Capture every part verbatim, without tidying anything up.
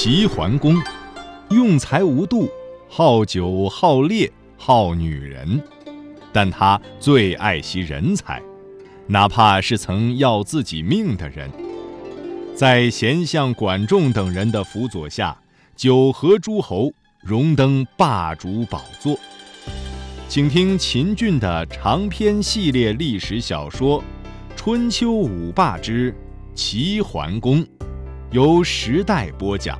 齐桓公用才无度，好酒好猎好女人，但他最爱惜人才，哪怕是曾要自己命的人。在贤相管仲等人的辅佐下，九合诸侯，荣登霸主宝座。请听秦俊的长篇系列历史小说《春秋五霸之齐桓公》，由时代播讲。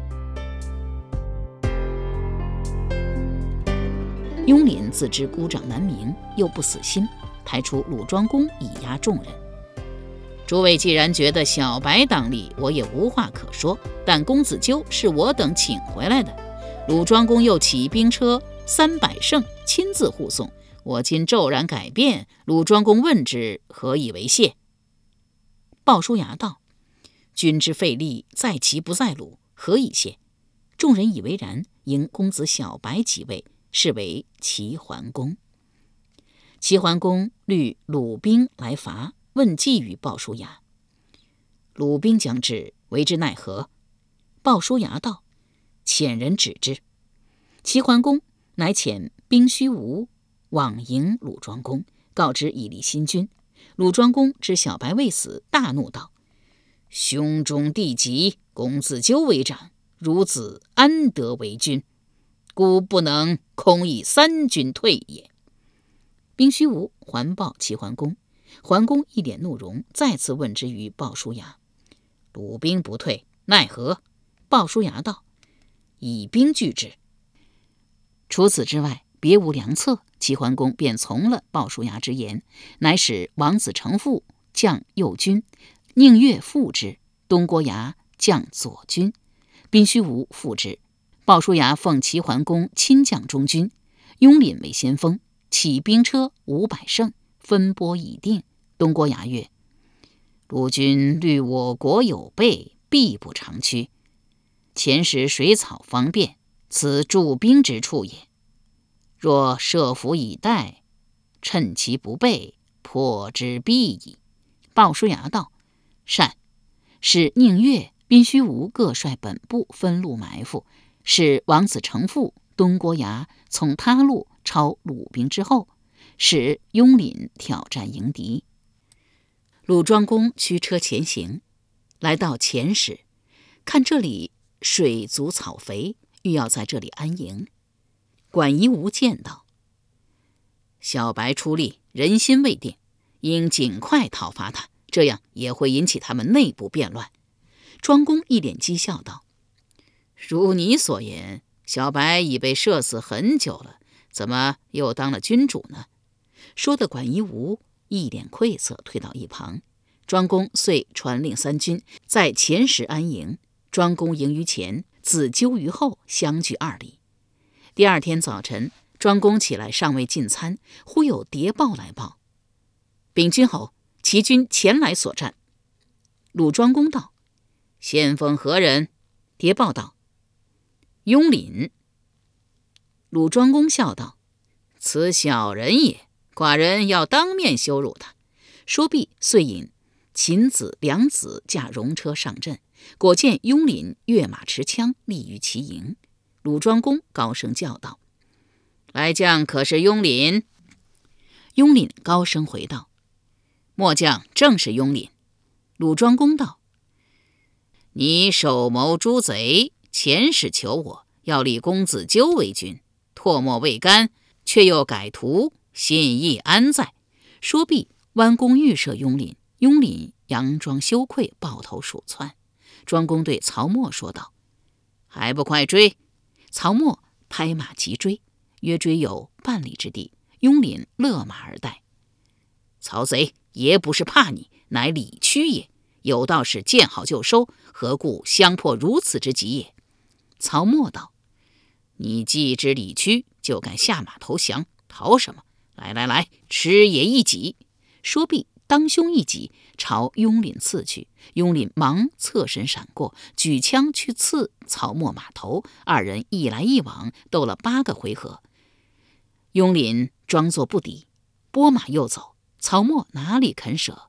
雍廪自知孤掌难鸣，又不死心，派出鲁庄公以压众人。诸位既然觉得小白当立，我也无话可说，但公子纠是我等请回来的，鲁庄公又起兵车三百乘，亲自护送，我今骤然改变，鲁庄公问之，何以为谢？鲍叔牙道：君之费力，在齐不在鲁，何以谢？众人以为然，迎公子小白即位，是为齐桓公。齐桓公虑鲁兵来伐，问计于鲍叔牙。鲁兵将至，为之奈何？鲍叔牙道：遣人止之。齐桓公乃遣兵虚无往迎鲁庄公，告知以立新君。鲁庄公知小白未死，大怒道：兄终弟及，公子纠为长，孺子安得为君？故不能空以三军退也。兵虚无还报齐桓公，桓公一脸怒容，再次问之于鲍叔牙。鲁兵不退，奈何？鲍叔牙道：以兵拒之。除此之外，别无良策，齐桓公便从了鲍叔牙之言，乃使王子成父将右军，宁越副之，东郭牙将左军，宾虚无副之。鲍叔牙奉齐桓公亲将中军，雍廪为先锋，起兵车五百乘，分拨已定。东郭牙曰：鲁君虑我国有备，必不长驱。前时水草方便，此驻兵之处也。若设伏以待，趁其不备，破之必矣。鲍叔牙道：善。使宁越、宾虚无各率本部分路埋伏，使王子成父、东郭牙从他路抄鲁兵之后，使雍廪挑战迎敌。鲁庄公驱车前行，来到前时，看这里水足草肥，欲要在这里安营。管夷吾见到小白出力，人心未定，应尽快讨伐他，这样也会引起他们内部变乱。庄公一脸讥笑道：如你所言，小白已被射死很久了，怎么又当了君主呢？说的管夷吾一脸愧色，退到一旁。庄公遂传令三军在前时安营，庄公营于前，子纠于后，相距二里。第二天早晨，庄公起来尚未进餐，忽有谍报来报：禀君侯，齐军前来所战。鲁庄公道：先锋何人？谍报道：雍廪。鲁庄公笑道：此小人也，寡人要当面羞辱他。说毕，遂引秦子、梁子驾戎车上阵，果见雍廪跃马持枪，立于其营。鲁庄公高声叫道：来将可是雍廪？雍廪高声回道：末将正是雍廪。鲁庄公道：你手谋诛贼，前使求我，要立公子纠为君，唾沫未干，却又改图，心意安在？说毕，弯弓欲射雍廪，雍廪佯装羞愧，抱头鼠窜。庄公对曹沫说道：还不快追！曹沫拍马急追，约追有半里之地，雍廪勒马而待。曹贼也不是怕你，乃理屈也，有道是见好就收，何故相迫如此之急也？曹沫道：你既知理屈，就敢下马投降，逃什么？来来来，吃也一戟！说毕，当胸一戟，朝雍廪刺去。雍廪忙侧身闪过，举枪去刺曹沫马头，二人一来一往，斗了八个回合。雍廪装作不敌，拨马又走，曹沫哪里肯舍，